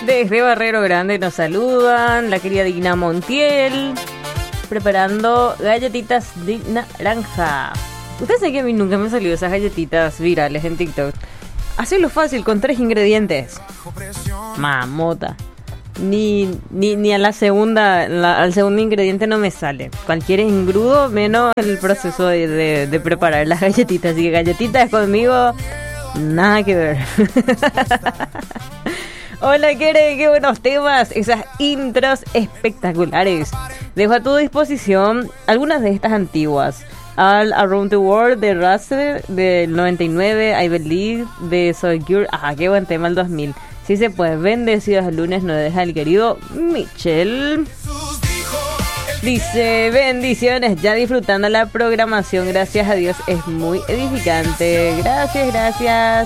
Desde Barrero Grande nos saludan la querida Dina Montiel, preparando galletitas de naranja. Ustedes saben que a mí nunca me salió esas galletitas virales en TikTok. Hacelo fácil con 3 ingredientes. Mamota. Ni a la segunda, al segundo ingrediente no me sale. Cualquier engrudo menos el proceso de preparar las galletitas. Así que galletitas conmigo, nada que ver. Hola, qué buenos temas, esas intros espectaculares. Dejo a tu disposición algunas de estas antiguas. All Around the World de Russell del 99, I Believe de Soulcure. Qué buen tema el 2000. Si se puede, bendecidos el lunes, nos deja el querido Michel. Dice, bendiciones, ya disfrutando la programación, gracias a Dios, es muy edificante. Gracias.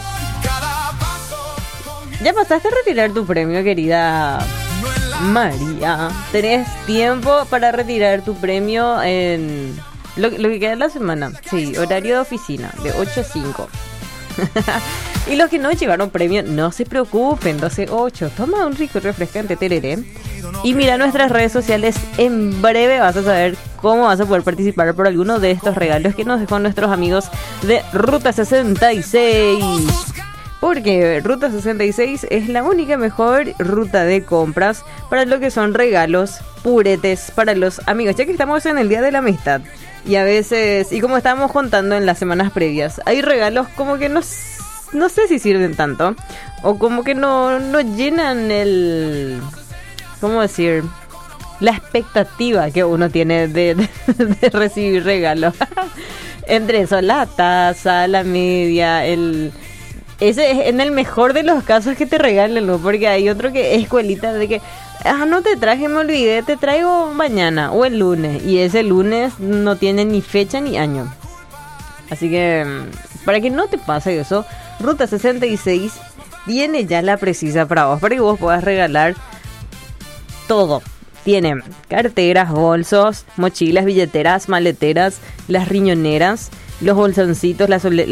¿Ya pasaste a retirar tu premio, querida María? ¿Tenés tiempo para retirar tu premio en lo que queda de la semana? Sí, horario de oficina, de 8 a 5. Y los que no llevaron premio, no se preocupen, 12-8. Toma un rico refrescante tereré y mira nuestras redes sociales. En breve vas a saber cómo vas a poder participar por alguno de estos regalos que nos dejó nuestros amigos de Ruta 66. Porque Ruta 66 es la única mejor ruta de compras para lo que son regalos, puretes para los amigos. Ya que estamos en el Día de la Amistad y a veces, y como estábamos contando en las semanas previas, hay regalos como que no sé si sirven tanto o como que no llenan el, ¿cómo decir? La expectativa que uno tiene de recibir regalos. Entre eso, la taza, la media, ese es en el mejor de los casos que te regalen, ¿no? Porque hay otro que es escuelita de que no te traje, me olvidé, te traigo mañana o el lunes, y ese lunes no tiene ni fecha ni año. Así que para que no te pase eso, Ruta 66 tiene ya la precisa para vos, para que vos puedas regalar todo. Tiene carteras, bolsos, mochilas, billeteras, maleteras, las riñoneras, los bolsoncitos,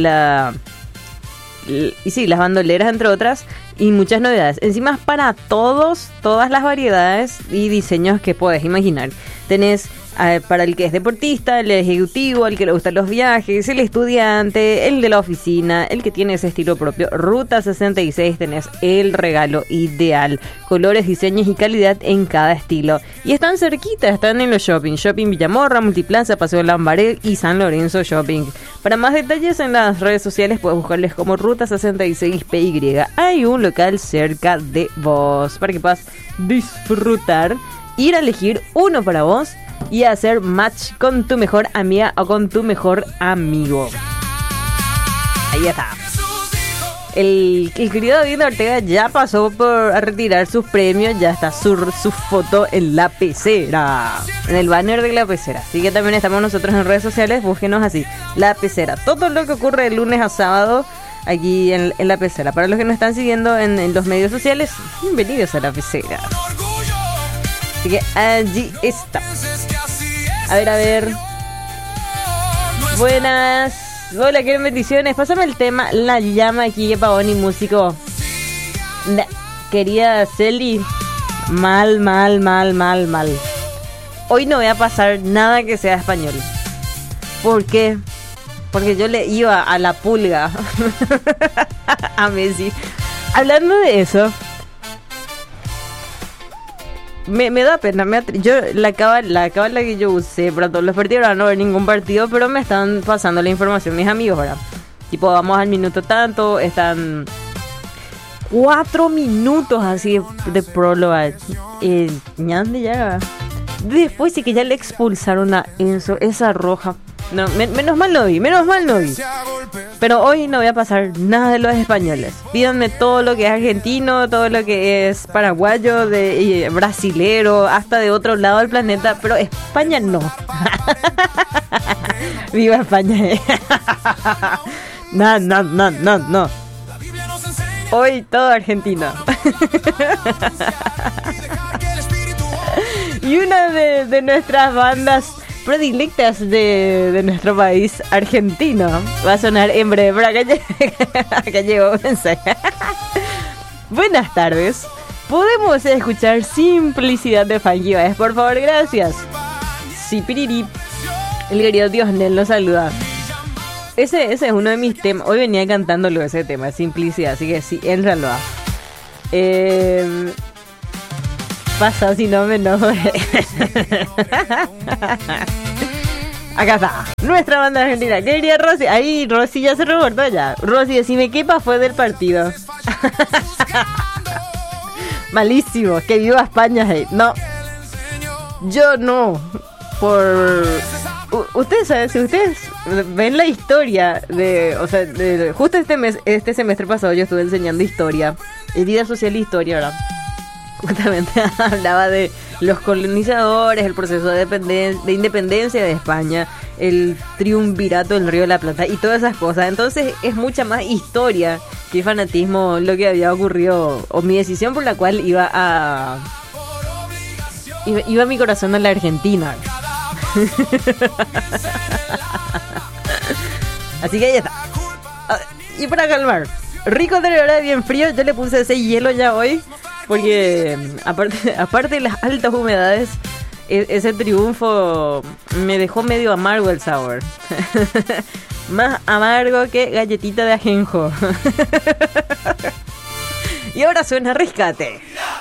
las bandoleras, entre otras, y muchas novedades. Encima para todas las variedades y diseños que puedes imaginar. Tenés para el que es deportista, el ejecutivo, el que le gustan los viajes, el estudiante, el de la oficina, el que tiene ese estilo propio. Ruta 66 tenés el regalo ideal. Colores, diseños y calidad en cada estilo. Y están cerquita, están en los shopping Villamorra, Multiplaza, Paseo Lambaré y San Lorenzo Shopping. Para más detalles en las redes sociales puedes buscarles como Ruta 66PY. Hay un local cerca de vos para que puedas disfrutar, ir a elegir uno para vos y hacer match con tu mejor amiga o con tu mejor amigo. Ahí está. El querido David Ortega ya pasó a retirar sus premios. Ya está su foto en la pecera, en el banner de la pecera. Así que también estamos nosotros en redes sociales. Búsquenos así, la pecera. Todo lo que ocurre de lunes a sábado aquí en la pecera. Para los que nos están siguiendo en los medios sociales, bienvenidos a la pecera. Así que allí está. A ver. Buenas. Hola, qué bendiciones. Pásame el tema La Llama aquí de Paoni, músico. Querida Celi, mal. Hoy no voy a pasar nada que sea español. ¿Por qué? Porque yo le iba a la pulga a Messi. Hablando de eso, me da pena. Yo la cábala que yo usé para todos los partidos, ahora no ver ningún partido, pero me están pasando la información mis amigos, ¿verdad? Tipo, vamos al minuto tanto, están 4 minutos así de próloga. ¿Ñande ya? Después sí que ya le expulsaron a Enzo, esa roja. No, menos mal no vi. Pero hoy no voy a pasar nada de los españoles. Pídanme todo lo que es argentino, todo lo que es paraguayo, brasilero, hasta de otro lado del planeta, pero España no. Viva España. No. Hoy todo argentino. Y una de nuestras bandas predilectas de nuestro país argentino va a sonar en breve. Por acá llegó un mensaje. Buenas tardes. Podemos escuchar Simplicidad de Funky Baez, por favor, gracias. Sí, piriri. El querido Diosnel nos saluda. Ese es uno de mis temas. Hoy venía cantándolo ese tema, Simplicidad, así que sí, éntralo. Pasa si no me enojo. Acá está, nuestra banda argentina. Querida Rosy, ahí Rosy ya se reportó ya. Rosy, decime qué fue del partido. Malísimo, que viva España. Hey. No, yo no. Ustedes saben, si ustedes ven la historia justo este semestre pasado yo estuve enseñando historia, vida social e historia, ¿verdad? Justamente hablaba de los colonizadores, el proceso de independencia de España, el triunvirato del Río de la Plata y todas esas cosas. Entonces es mucha más historia que fanatismo lo que había ocurrido, o mi decisión por la cual iba mi corazón a la Argentina. Así que ahí está. Y para calmar, rico de hora bien frío, yo le puse ese hielo ya hoy. Porque aparte de las altas humedades, ese triunfo me dejó medio amargo el sabor. Más amargo que galletita de ajenjo. Y ahora suena Rescate.